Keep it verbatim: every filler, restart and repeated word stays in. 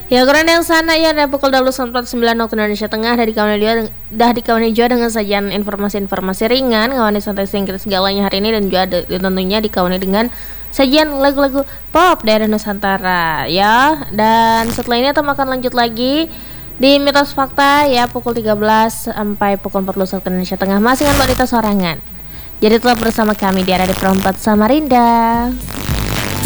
Ya kurang yang sana ya ada pukul dua puluh empat puluh sembilan waktu Indonesia Tengah. Dari kawan juga dah di kawan juga dengan sajian informasi-informasi ringan, kawan santai singkir segalanya hari ini, dan juga ada, tentunya di kawan dengan sajian lagu-lagu pop daerah Nusantara ya. Dan setelah ini kita akan lanjut lagi di Mitos Fakta ya pukul tiga belas sampai pukul empat puluh waktu Indonesia Tengah, masih dengan Mbak Dita Sorangan. Jadi tetap bersama kami di area di Perempat Samarinda.